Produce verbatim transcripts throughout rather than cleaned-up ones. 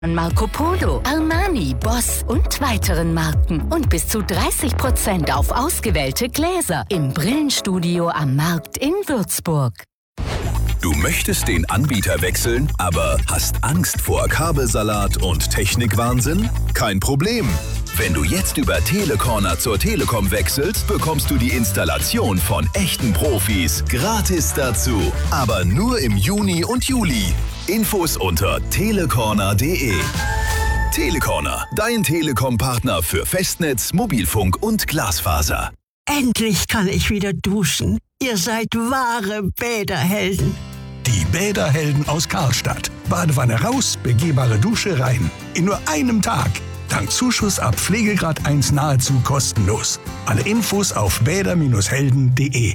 Marco Polo, Armani, Boss und weiteren Marken. Und bis zu dreißig Prozent auf ausgewählte Gläser im Brillenstudio am Markt in Würzburg. Du möchtest den Anbieter wechseln, aber hast Angst vor Kabelsalat und Technikwahnsinn? Kein Problem. Wenn du jetzt über Telecorner zur Telekom wechselst, bekommst du die Installation von echten Profis gratis dazu. Aber nur im Juni und Juli. Infos unter telecorner punkt de. Telecorner, dein Telekom-Partner für Festnetz, Mobilfunk und Glasfaser. Endlich kann ich wieder duschen. Ihr seid wahre Bäderhelden. Die Bäderhelden aus Karlstadt. Badewanne raus, begehbare Dusche rein. In nur einem Tag. Dank Zuschuss ab Pflegegrad eins nahezu kostenlos. Alle Infos auf bäder helden punkt de.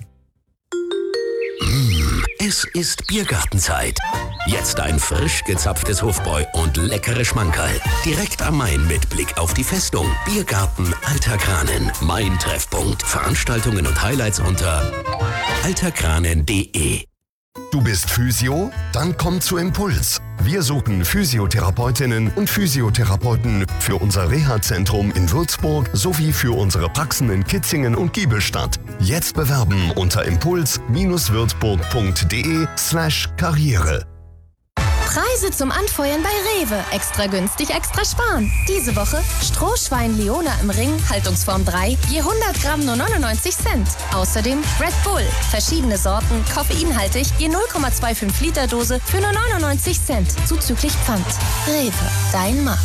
Mmh, es ist Biergartenzeit. Jetzt ein frisch gezapftes Hofbräu und leckere Schmankerl. Direkt am Main mit Blick auf die Festung. Biergarten Alter Kranen. Mein Treffpunkt. Veranstaltungen und Highlights unter alterkranen punkt de. Du bist Physio? Dann komm zu Impuls. Wir suchen Physiotherapeutinnen und Physiotherapeuten für unser Reha-Zentrum in Würzburg sowie für unsere Praxen in Kitzingen und Giebelstadt. Jetzt bewerben unter impuls-würzburg punkt de slash Karriere. Preise zum Anfeuern bei Rewe. Extra günstig, extra sparen. Diese Woche Strohschwein Leona im Ring, Haltungsform drei, je hundert Gramm nur neunundneunzig Cent. Außerdem Red Bull, verschiedene Sorten, koffeinhaltig, je null Komma fünfundzwanzig Liter Dose für nur neunundneunzig Cent. Zuzüglich Pfand. Rewe, dein Markt.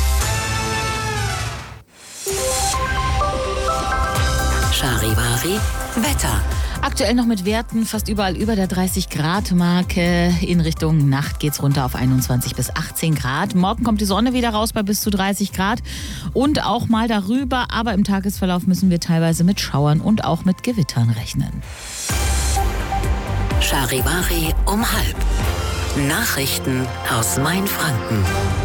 Charivari, Wetter. Aktuell noch mit Werten fast überall über der dreißig Grad Marke. In Richtung Nacht geht's runter auf einundzwanzig bis achtzehn Grad. Morgen kommt die Sonne wieder raus bei bis zu dreißig Grad und auch mal darüber. Aber im Tagesverlauf müssen wir teilweise mit Schauern und auch mit Gewittern rechnen. Charivari um halb. Nachrichten aus Mainfranken.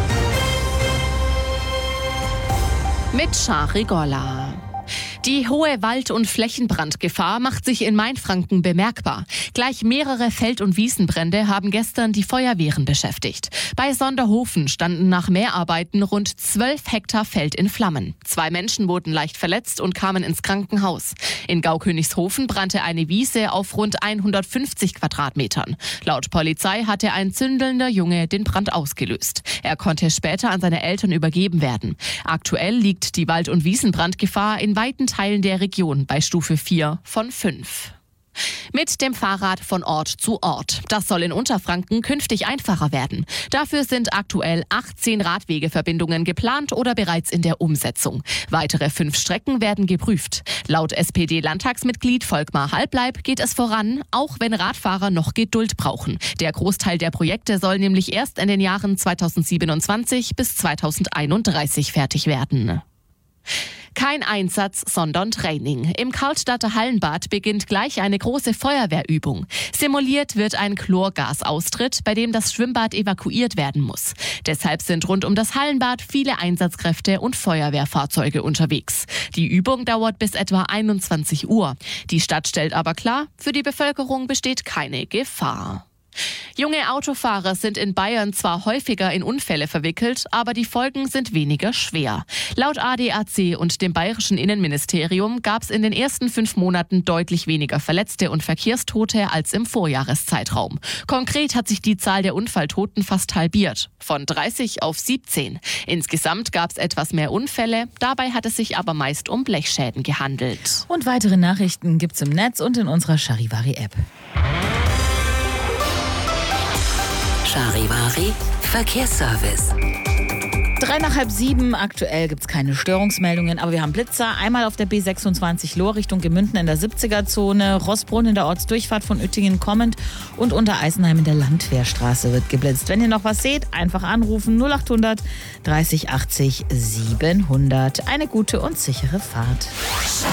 Mit Shari Golla. Die hohe Wald- und Flächenbrandgefahr macht sich in Mainfranken bemerkbar. Gleich mehrere Feld- und Wiesenbrände haben gestern die Feuerwehren beschäftigt. Bei Sonderhofen standen nach Mehrarbeiten rund zwölf Hektar Feld in Flammen. Zwei Menschen wurden leicht verletzt und kamen ins Krankenhaus. In Gaukönigshofen brannte eine Wiese auf rund hundertfünfzig Quadratmetern. Laut Polizei hatte ein zündelnder Junge den Brand ausgelöst. Er konnte später an seine Eltern übergeben werden. Aktuell liegt die Wald- und Wiesenbrandgefahr in weiten Teilen der Region bei Stufe vier von fünf. Mit dem Fahrrad von Ort zu Ort. Das soll in Unterfranken künftig einfacher werden. Dafür sind aktuell achtzehn Radwegeverbindungen geplant oder bereits in der Umsetzung. Weitere fünf Strecken werden geprüft. Laut S P D-Landtagsmitglied Volkmar Halbleib geht es voran, auch wenn Radfahrer noch Geduld brauchen. Der Großteil der Projekte soll nämlich erst in den Jahren zweitausendsiebenundzwanzig bis zweitausendeinunddreißig fertig werden. Kein Einsatz, sondern Training. Im Karlstadter Hallenbad beginnt gleich eine große Feuerwehrübung. Simuliert wird ein Chlorgasaustritt, bei dem das Schwimmbad evakuiert werden muss. Deshalb sind rund um das Hallenbad viele Einsatzkräfte und Feuerwehrfahrzeuge unterwegs. Die Übung dauert bis etwa einundzwanzig Uhr. Die Stadt stellt aber klar, für die Bevölkerung besteht keine Gefahr. Junge Autofahrer sind in Bayern zwar häufiger in Unfälle verwickelt, aber die Folgen sind weniger schwer. Laut A D A C und dem bayerischen Innenministerium gab es in den ersten fünf Monaten deutlich weniger Verletzte und Verkehrstote als im Vorjahreszeitraum. Konkret hat sich die Zahl der Unfalltoten fast halbiert, von dreißig auf siebzehn. Insgesamt gab es etwas mehr Unfälle, dabei hat es sich aber meist um Blechschäden gehandelt. Und weitere Nachrichten gibt's im Netz und in unserer Charivari-App. Charivari Verkehrsservice. Drei nach halb sieben, aktuell gibt es keine Störungsmeldungen, aber wir haben Blitzer. Einmal auf der B sechsundzwanzig Lohr Richtung Gemünden in der siebziger-Zone, Rossbrunn in der Ortsdurchfahrt von Uettingen kommend und unter Eisenheim in der Landwehrstraße wird geblitzt. Wenn ihr noch was seht, einfach anrufen null achthundert dreißig achtzig siebenhundert. Eine gute und sichere Fahrt.